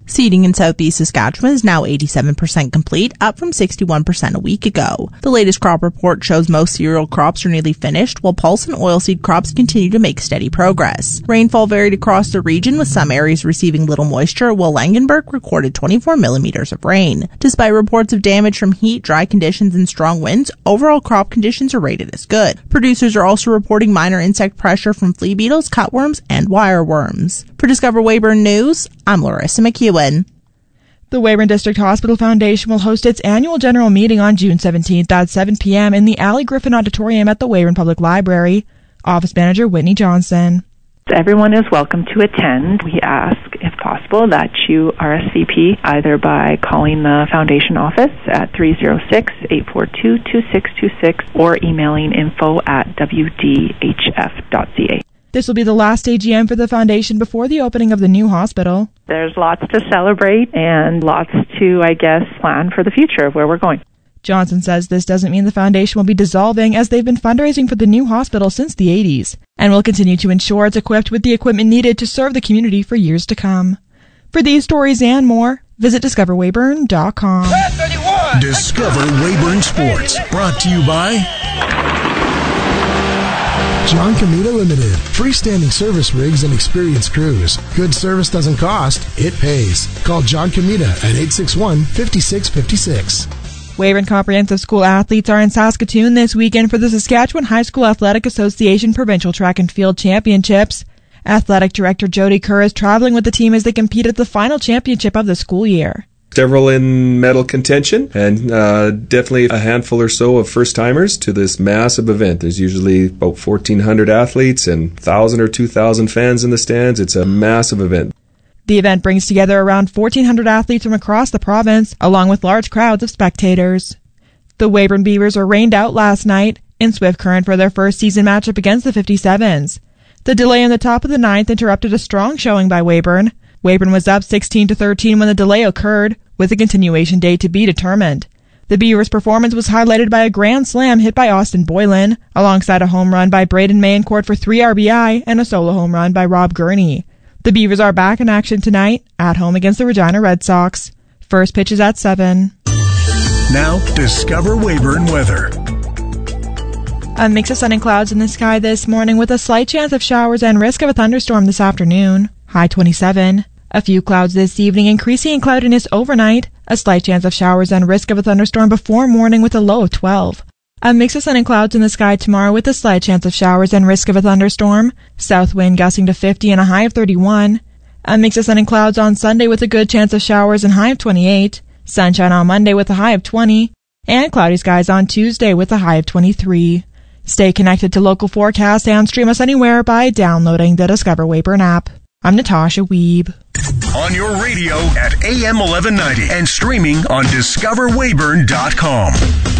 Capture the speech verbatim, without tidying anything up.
Seeding in southeast Saskatchewan is now eighty-seven percent complete, up from sixty-one percent a week ago. The latest crop report shows most cereal crops are nearly finished, while pulse and oilseed crops continue to make steady progress. Rainfall varied across the region, with some areas receiving little moisture, while Langenberg recorded twenty-four millimeters of rain. Despite reports of damage from heat, dry conditions, and strong winds, overall crop conditions are rated as good. Producers are also reporting minor insect pressure from flea beetles, cutworms, and wireworms. For Discover Weyburn News, I'm Larissa McEwen. The Weyburn District Hospital Foundation will host its annual general meeting on June seventeenth at seven p.m. in the Allie Griffin Auditorium at the Weyburn Public Library. Office Manager Whitney Johnson. Everyone is welcome to attend. We ask, if possible, that you R S V P either by calling the Foundation office at three oh six, eight four two, two six two six or emailing info at w d h f dot c a. This will be the last A G M for the Foundation before the opening of the new hospital. There's lots to celebrate and lots to, I guess, plan for the future of where we're going. Johnson says this doesn't mean the Foundation will be dissolving, as they've been fundraising for the new hospital since the eighties, and will continue to ensure it's equipped with the equipment needed to serve the community for years to come. For these stories and more, visit discover weyburn dot com. Discover Weyburn Sports, brought to you by John Comita Limited. Freestanding service rigs and experienced crews. Good service doesn't cost, it pays. Call John Comita at eight six one, five six five six. Weyburn Comprehensive School athletes are in Saskatoon this weekend for the Saskatchewan High School Athletic Association Provincial Track and Field Championships. Athletic Director Jody Kerr is traveling with the team as they compete at the final championship of the school year. Several in medal contention, and uh, definitely a handful or so of first-timers to this massive event. There's usually about fourteen hundred athletes and one thousand or two thousand fans in the stands. It's a massive event. The event brings together around fourteen hundred athletes from across the province, along with large crowds of spectators. The Weyburn Beavers were rained out last night in Swift Current for their first season matchup against the fifty-sevens. The delay in the top of the ninth interrupted a strong showing by Weyburn. Weyburn was up sixteen to thirteen when the delay occurred, with a continuation date to be determined. The Beavers' performance was highlighted by a grand slam hit by Austin Boylan, alongside a home run by Braden Mayencourt for three R B I and a solo home run by Rob Gurney. The Beavers are back in action tonight, at home against the Regina Red Sox. First pitch is at seven. Now, Discover Weyburn weather. A mix of sun and clouds in the sky this morning, with a slight chance of showers and risk of a thunderstorm this afternoon. High twenty-seven. A few clouds this evening, increasing in cloudiness overnight. A slight chance of showers and risk of a thunderstorm before morning with a low of twelve. A mix of sun and clouds in the sky tomorrow with a slight chance of showers and risk of a thunderstorm. South wind gusting to fifty and a high of thirty-one. A mix of sun and clouds on Sunday with a good chance of showers and high of twenty-eight. Sunshine on Monday with a high of twenty. And cloudy skies on Tuesday with a high of twenty-three. Stay connected to local forecasts and stream us anywhere by downloading the Discover Weyburn app. I'm Natasha Weeb. On your radio at A M eleven ninety and streaming on discover weyburn dot com.